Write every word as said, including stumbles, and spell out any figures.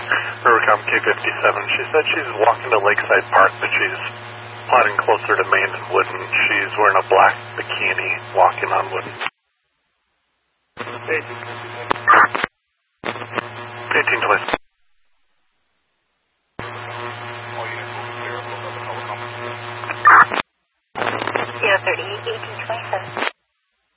Rivercom K fifty-seven. She said she's walking to Lakeside Park, but she's plotting closer to Main and Wooden. She's wearing a black bikini, walking on Wooden. eighteen twice. zero thirty-eight, eighteen twenty-seven.